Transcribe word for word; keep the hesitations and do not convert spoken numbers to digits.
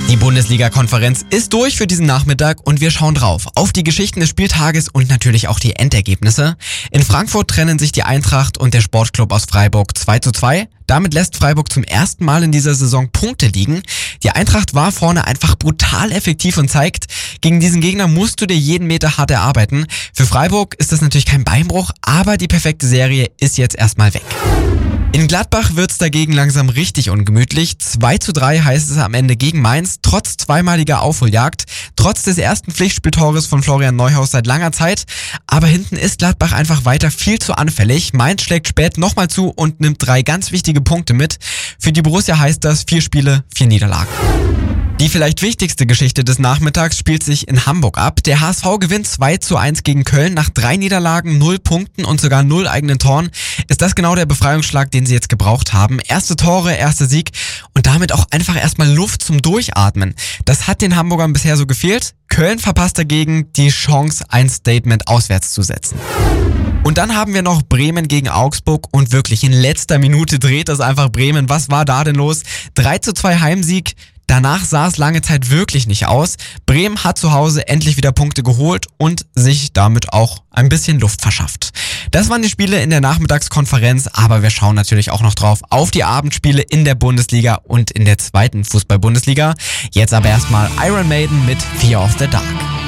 Die Bundesliga-Konferenz ist durch für diesen Nachmittag und wir schauen drauf auf die Geschichten des Spieltages und natürlich auch die Endergebnisse. In Frankfurt trennen sich die Eintracht und der Sportclub aus Freiburg zwei zu zwei. Damit lässt Freiburg zum ersten Mal in dieser Saison Punkte liegen. Die Eintracht war vorne einfach brutal effektiv und zeigt, gegen diesen Gegner musst du dir jeden Meter hart erarbeiten. Für Freiburg ist das natürlich kein Beinbruch, aber die perfekte Serie ist jetzt erstmal weg. In Gladbach wird's dagegen langsam richtig ungemütlich. zwei zu drei heißt es am Ende gegen Mainz, trotz zweimaliger Aufholjagd, trotz des ersten Pflichtspieltores von Florian Neuhaus seit langer Zeit. Aber hinten ist Gladbach einfach weiter viel zu anfällig. Mainz schlägt spät nochmal zu und nimmt drei ganz wichtige Punkte mit. Für die Borussia heißt das vier Spiele, vier Niederlagen. Die vielleicht wichtigste Geschichte des Nachmittags spielt sich in Hamburg ab. Der H S V gewinnt zwei zu eins gegen Köln nach drei Niederlagen, null Punkten und sogar null eigenen Toren. Ist das genau der Befreiungsschlag, den sie jetzt gebraucht haben? Erste Tore, erster Sieg und damit auch einfach erstmal Luft zum Durchatmen. Das hat den Hamburgern bisher so gefehlt. Köln verpasst dagegen die Chance, ein Statement auswärts zu setzen. Und dann haben wir noch Bremen gegen Augsburg und wirklich in letzter Minute dreht das einfach Bremen. Was war da denn los? drei zu zwei Heimsieg. Danach sah es lange Zeit wirklich nicht aus. Bremen hat zu Hause endlich wieder Punkte geholt und sich damit auch ein bisschen Luft verschafft. Das waren die Spiele in der Nachmittagskonferenz, aber wir schauen natürlich auch noch drauf auf die Abendspiele in der Bundesliga und in der zweiten Fußball-Bundesliga. Jetzt aber erstmal Iron Maiden mit Fear of the Dark.